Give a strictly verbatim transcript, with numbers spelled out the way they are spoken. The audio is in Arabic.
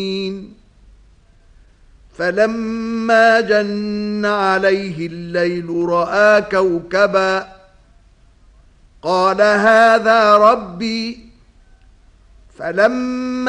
فلما جن عليه الليل رأى كوكبا قال هذا ربي فلما